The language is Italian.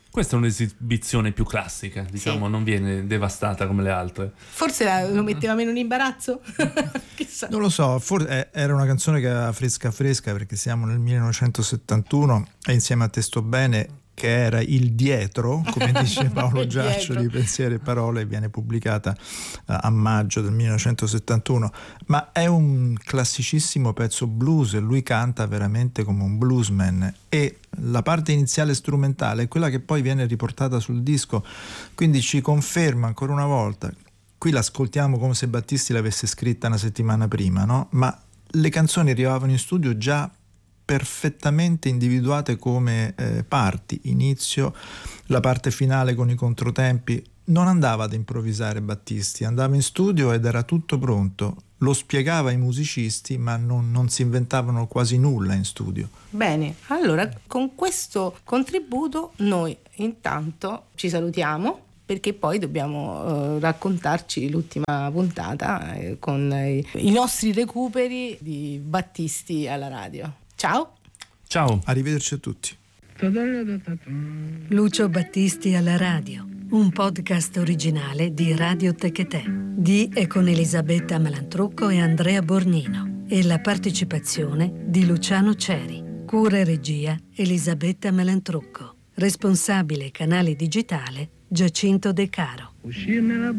Questa è un'esibizione più classica, diciamo, Sì. non viene devastata come le altre. Forse lo metteva meno in imbarazzo? Chissà. Non lo so, forse era una canzone che era fresca perché siamo nel 1971 e insieme a Te sto bene, che era il dietro, come dice Paolo Giaccio di Pensieri e Parole, viene pubblicata a maggio del 1971, ma è un classicissimo pezzo blues e lui canta veramente come un bluesman, e la parte iniziale strumentale è quella che poi viene riportata sul disco, quindi ci conferma ancora una volta. Qui l'ascoltiamo come se Battisti l'avesse scritta una settimana prima, no? Ma le canzoni arrivavano in studio già perfettamente individuate come parti, inizio, la parte finale con i controtempi. Non andava ad improvvisare Battisti, andava in studio ed era tutto pronto. Lo spiegava ai musicisti, ma non si inventavano quasi nulla in studio. Bene, allora con questo contributo noi intanto ci salutiamo, perché poi dobbiamo raccontarci l'ultima puntata con i nostri recuperi di Battisti alla radio. Ciao! Ciao! Arrivederci a tutti. Lucio Battisti alla radio, un podcast originale di Radio Techetè, di e con Elisabetta Malantrucco e Andrea Bornino, e la partecipazione di Luciano Ceri. Cura e regia Elisabetta Malantrucco. Responsabile canale digitale Giacinto De Caro.